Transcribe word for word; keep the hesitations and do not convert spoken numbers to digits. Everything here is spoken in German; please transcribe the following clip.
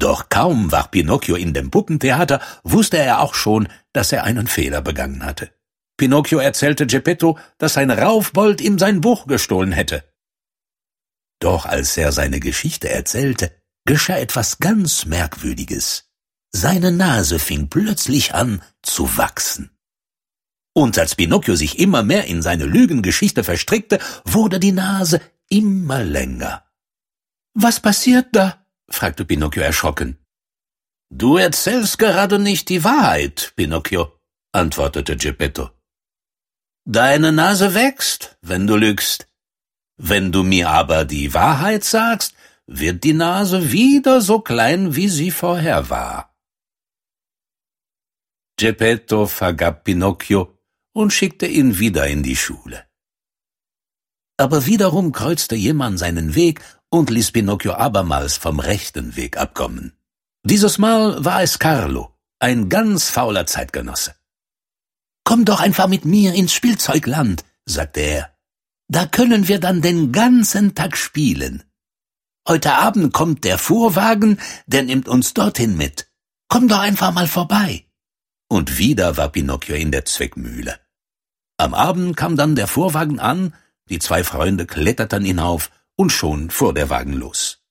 Doch kaum war Pinocchio in dem Puppentheater, wusste er auch schon, dass er einen Fehler begangen hatte. Pinocchio erzählte Geppetto, dass ein Raufbold ihm sein Buch gestohlen hätte. Doch als er seine Geschichte erzählte, geschah etwas ganz Merkwürdiges. Seine Nase fing plötzlich an zu wachsen. Und als Pinocchio sich immer mehr in seine Lügengeschichte verstrickte, wurde die Nase immer länger. »Was passiert da?« fragte Pinocchio erschrocken. »Du erzählst gerade nicht die Wahrheit, Pinocchio«, antwortete Geppetto. »Deine Nase wächst, wenn du lügst. Wenn du mir aber die Wahrheit sagst, wird die Nase wieder so klein, wie sie vorher war.« Geppetto vergab Pinocchio und schickte ihn wieder in die Schule. Aber wiederum kreuzte jemand seinen Weg und ließ Pinocchio abermals vom rechten Weg abkommen. Dieses Mal war es Carlo, ein ganz fauler Zeitgenosse. »Komm doch einfach mit mir ins Spielzeugland«, sagte er. »Da können wir dann den ganzen Tag spielen. Heute Abend kommt der Fuhrwagen, der nimmt uns dorthin mit. Komm doch einfach mal vorbei.« Und wieder war Pinocchio in der Zwickmühle. Am Abend kam dann der Fuhrwagen an, die zwei Freunde kletterten hinauf, und schon fuhr der Wagen los.